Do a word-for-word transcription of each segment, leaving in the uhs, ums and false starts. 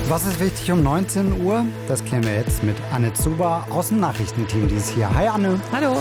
Was ist wichtig um neunzehn Uhr? Das klären wir jetzt mit Anne Zuber aus dem Nachrichtenteam, die ist hier. Hi Anne. Hallo.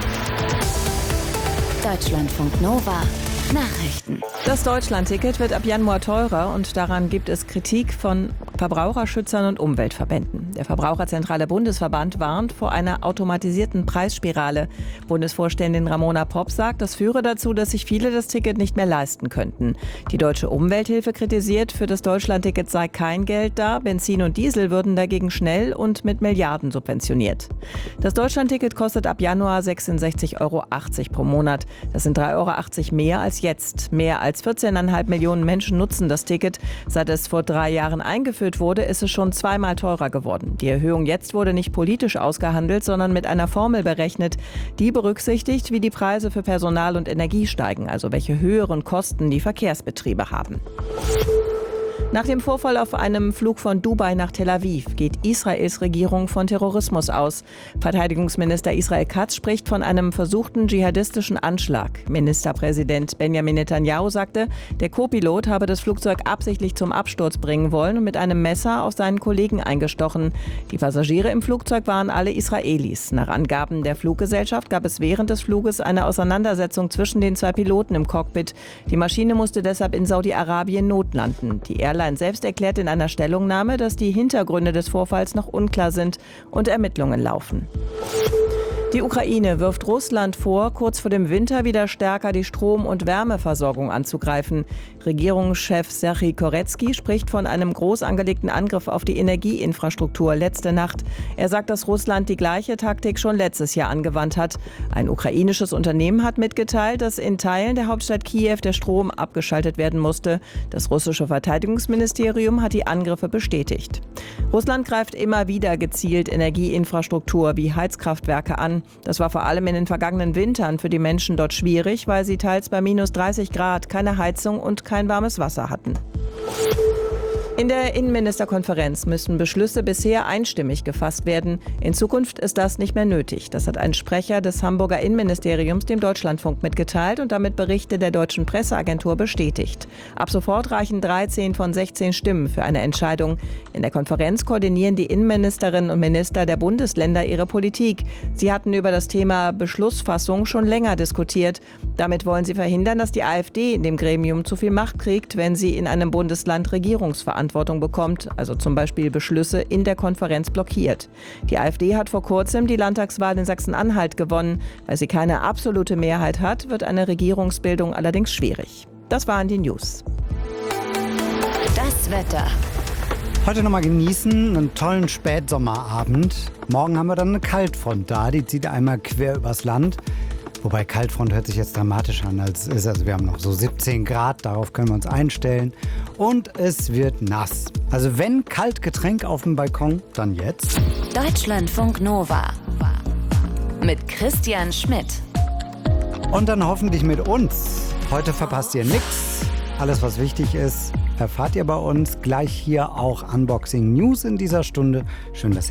Deutschlandfunk Nova. Nachrichten. Das Deutschlandticket wird ab Januar teurer und daran gibt es Kritik von Verbraucherschützern und Umweltverbänden. Der Verbraucherzentrale Bundesverband warnt vor einer automatisierten Preisspirale. Bundesvorständin Ramona Popp sagt, das führe dazu, dass sich viele das Ticket nicht mehr leisten könnten. Die Deutsche Umwelthilfe kritisiert, für das Deutschlandticket sei kein Geld da. Benzin und Diesel würden dagegen schnell und mit Milliarden subventioniert. Das Deutschlandticket kostet ab Januar sechsundsechzig Euro achtzig pro Monat. Das sind drei Euro achtzig mehr als jetzt. Mehr als vierzehn Komma fünf Millionen Menschen nutzen das Ticket. Seit es vor drei Jahren eingeführt wurde, ist es schon zweimal teurer geworden. Die Erhöhung jetzt wurde nicht politisch ausgehandelt, sondern mit einer Formel berechnet, die berücksichtigt, wie die Preise für Personal und Energie steigen, also welche höheren Kosten die Verkehrsbetriebe haben. Nach dem Vorfall auf einem Flug von Dubai nach Tel Aviv geht Israels Regierung von Terrorismus aus. Verteidigungsminister Israel Katz spricht von einem versuchten dschihadistischen Anschlag. Ministerpräsident Benjamin Netanyahu sagte, der Co-Pilot habe das Flugzeug absichtlich zum Absturz bringen wollen und mit einem Messer auf seinen Kollegen eingestochen. Die Passagiere im Flugzeug waren alle Israelis. Nach Angaben der Fluggesellschaft gab es während des Fluges eine Auseinandersetzung zwischen den zwei Piloten im Cockpit. Die Maschine musste deshalb in Saudi-Arabien notlanden. Die Airline selbst erklärt in einer Stellungnahme, dass die Hintergründe des Vorfalls noch unklar sind und Ermittlungen laufen. Die Ukraine wirft Russland vor, kurz vor dem Winter wieder stärker die Strom- und Wärmeversorgung anzugreifen. Regierungschef Serhij Koretsky spricht von einem groß angelegten Angriff auf die Energieinfrastruktur letzte Nacht. Er sagt, dass Russland die gleiche Taktik schon letztes Jahr angewandt hat. Ein ukrainisches Unternehmen hat mitgeteilt, dass in Teilen der Hauptstadt Kiew der Strom abgeschaltet werden musste. Das russische Verteidigungsministerium hat die Angriffe bestätigt. Russland greift immer wieder gezielt Energieinfrastruktur wie Heizkraftwerke an. Das war vor allem in den vergangenen Wintern für die Menschen dort schwierig, weil sie teils bei minus dreißig Grad keine Heizung und kein warmes Wasser hatten. In der Innenministerkonferenz müssen Beschlüsse bisher einstimmig gefasst werden. In Zukunft ist das nicht mehr nötig. Das hat ein Sprecher des Hamburger Innenministeriums dem Deutschlandfunk mitgeteilt und damit Berichte der deutschen Presseagentur bestätigt. Ab sofort reichen dreizehn von sechzehn Stimmen für eine Entscheidung. In der Konferenz koordinieren die Innenministerinnen und Minister der Bundesländer ihre Politik. Sie hatten über das Thema Beschlussfassung schon länger diskutiert. Damit wollen sie verhindern, dass die AfD in dem Gremium zu viel Macht kriegt, wenn sie in einem Bundesland Regierungsverantwortung bekommt, also zum Beispiel Beschlüsse in der Konferenz blockiert. Die AfD hat vor kurzem die Landtagswahl in Sachsen-Anhalt gewonnen. Weil sie keine absolute Mehrheit hat, wird eine Regierungsbildung allerdings schwierig. Das waren die News. Das Wetter. Heute nochmal genießen, einen tollen Spätsommerabend. Morgen haben wir dann eine Kaltfront da, die zieht einmal quer übers Land. Wobei Kaltfront hört sich jetzt dramatisch an, als es ist. Also wir haben noch so siebzehn Grad, darauf können wir uns einstellen. Und es wird nass. Also wenn Kaltgetränk auf dem Balkon, dann jetzt. Deutschlandfunk Nova. Mit Christian Schmidt. Und dann hoffentlich mit uns. Heute verpasst ihr nichts. Alles, was wichtig ist, erfahrt ihr bei uns. Gleich hier auch Unboxing News in dieser Stunde. Schön, dass ihr